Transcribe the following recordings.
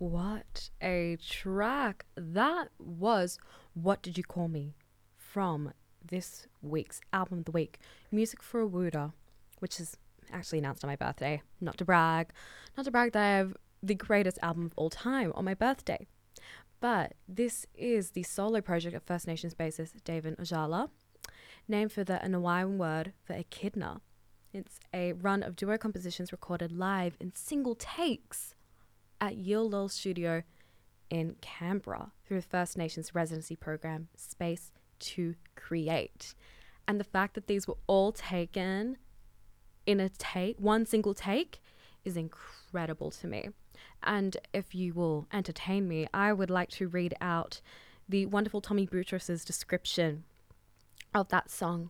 What a track. That was What Did You Call Me from this week's album of the week, Music for Awuda, which is actually announced on my birthday. Not to brag that I have the greatest album of all time on my birthday. But this is the solo project of First Nations bassist David Ojala, named for the Anawain word for echidna. It's a run of duo compositions recorded live in single takes at Yilil Studio in Canberra through the First Nations residency program Space to Create. And the fact that these were all taken in one single take, is incredible to me. And if you will entertain me, I would like to read out the wonderful Tommy Boutros' description of that song.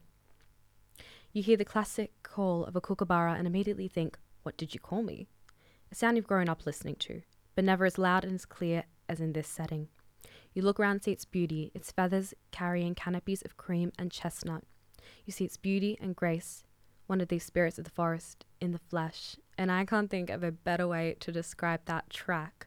You hear the classic call of a kookaburra and immediately think, what did you call me? A sound you've grown up listening to, but never as loud and as clear as in this setting. You look around and see its beauty, its feathers carrying canopies of cream and chestnut. You see its beauty and grace, one of these spirits of the forest in the flesh. And I can't think of a better way to describe that track.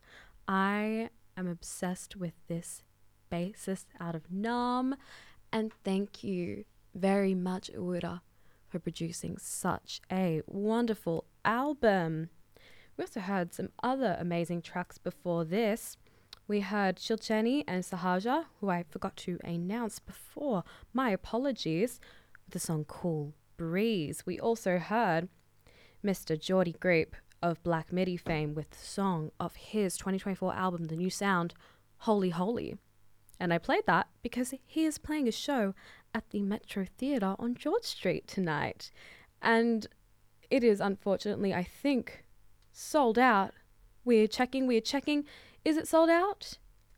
I am obsessed with this bassist out of Nam, and thank you very much, Awuda, for producing such a wonderful album. We also heard some other amazing tracks before this. We heard Shilcheni and Sahaja, who I forgot to announce before. My apologies. With the song Cool Breeze. We also heard Mr. Geordie Grape of Black Midi fame with the song of his 2024 album, The New Sound, Holy Holy. And I played that because he is playing a show at the Metro Theatre on George Street tonight. And it is unfortunately, I think, sold out. We're checking. Is it sold out?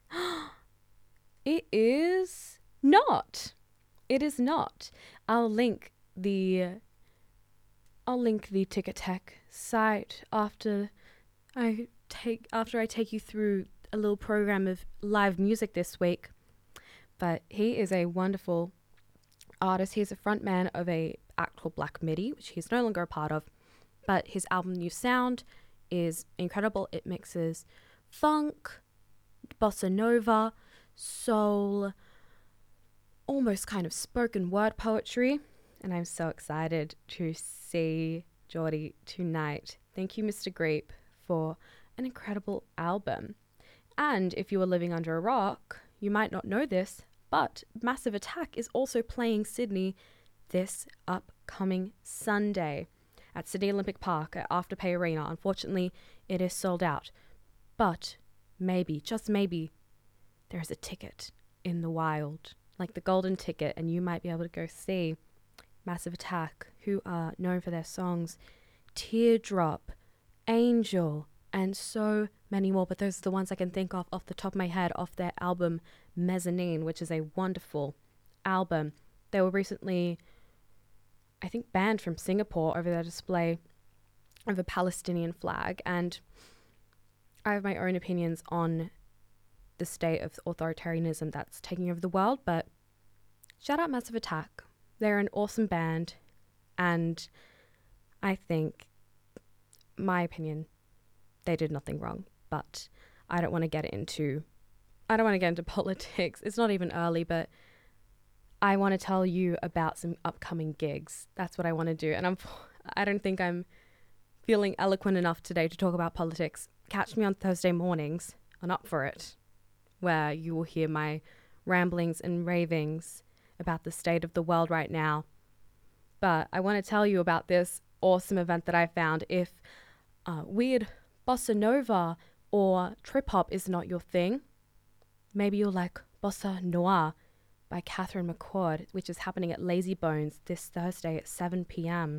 It is not. It is not. I'll link the Ticketek site after I take you through a little program of live music this week. But he is a wonderful artist. He is a frontman of a act called Black Midi, which he's no longer a part of. But his album New Sound is incredible. It mixes funk, bossa nova, soul, almost kind of spoken word poetry. And I'm so excited to see Geordie tonight. Thank you, Mr. Grape, for an incredible album. And if you are living under a rock, you might not know this, but Massive Attack is also playing Sydney this upcoming Sunday at Sydney Olympic Park at Afterpay Arena. Unfortunately, it is sold out. But maybe, just maybe, there is a ticket in the wild, like the golden ticket, and you might be able to go see Massive Attack, who are known for their songs Teardrop, Angel, and so many more. But those are the ones I can think of off the top of my head, off their album Mezzanine, which is a wonderful album. They were recently, I think, banned from Singapore over their display of a Palestinian flag. And I have my own opinions on the state of authoritarianism that's taking over the world, but shout out Massive Attack. They're an awesome band, and I think, my opinion, they did nothing wrong. But I don't want to get into politics. It's not even early, but I want to tell you about some upcoming gigs. That's what I want to do. And I don't think I'm feeling eloquent enough today to talk about politics. Catch me on Thursday mornings on Up For It, where you will hear my ramblings and ravings about the state of the world right now. But I want to tell you about this awesome event that I found. If weird bossa nova or trip hop is not your thing, maybe you'll like Bossa Noir by Catherine McCord, which is happening at Lazy Bones this Thursday at 7 p.m.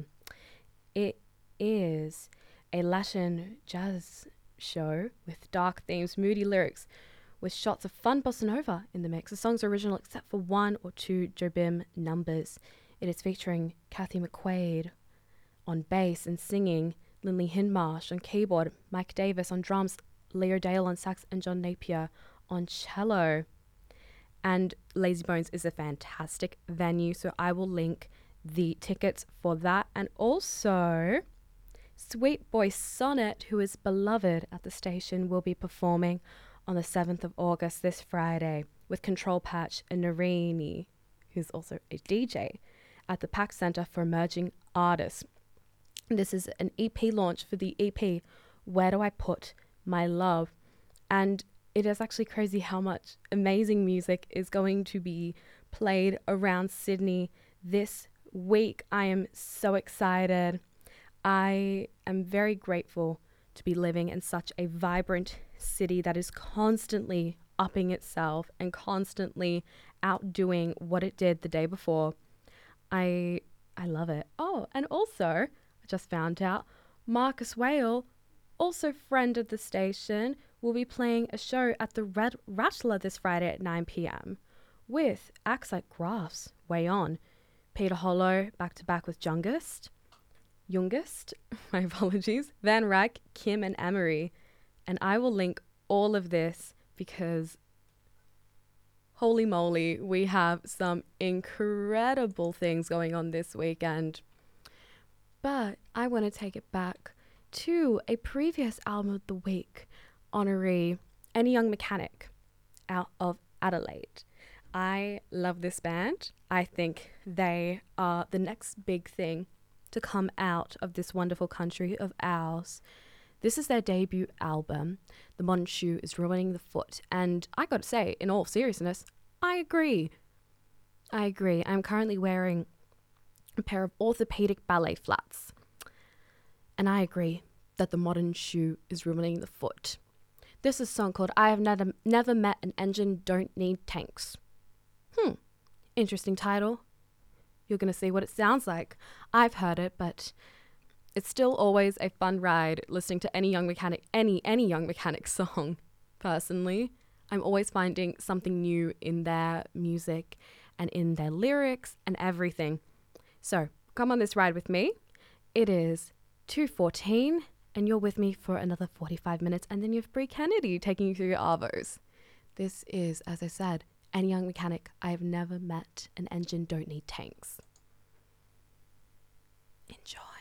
It is a Latin jazz show with dark themes, moody lyrics, with shots of fun bossa nova in the mix. The songs are original except for one or two Jobim numbers. It is featuring Kathy McQuaid on bass and singing, Lindley Hindmarsh on keyboard, Mike Davis on drums, Leo Dale on sax, and John Napier on cello. And Lazy Bones is a fantastic venue, so I will link the tickets for that. And also, Sweet Boy Sonnet, who is beloved at the station, will be performing on the 7th of August this Friday with Control Patch and Narini, who's also a DJ, at the PAC Centre for Emerging Artists. This is an EP launch for the EP Where Do I Put My Love? And it is actually crazy how much amazing music is going to be played around Sydney this week. I am so excited. I am very grateful to be living in such a vibrant city that is constantly upping itself and constantly outdoing what it did the day before. I love it. Oh, and also, I just found out, Marcus Whale, also friend of the station, will be playing a show at the Red Rattler this Friday at 9 p.m. with acts like Graphs, Way On, Peter Hollow, back to back with Jungist, my apologies, Van Ryck, Kim and Emery. And I will link all of this because holy moly, we have some incredible things going on this weekend. But I want to take it back to a previous album of the week honoree, Any Young Mechanic, out of Adelaide. I love this band. I think they are the next big thing to come out of this wonderful country of ours. This is their debut album. The modern shoe is ruining the foot. And I gotta say, in all seriousness, I agree. I'm currently wearing a pair of orthopedic ballet flats. And I agree that the modern shoe is ruining the foot. This is a song called I Have Never Met an Engine Don't Need Tanks. Interesting title. You're going to see what it sounds like. I've heard it, but it's still always a fun ride listening to any Young Mechanic, any Young Mechanic song, personally. I'm always finding something new in their music and in their lyrics and everything. So come on this ride with me. It is 2:14 and you're with me for another 45 minutes, and then you have Brie Kennedy taking you through your arvos. This is, as I said, Any Young Mechanic. I Have Never Met an Engine Don't Need Tanks. Enjoy.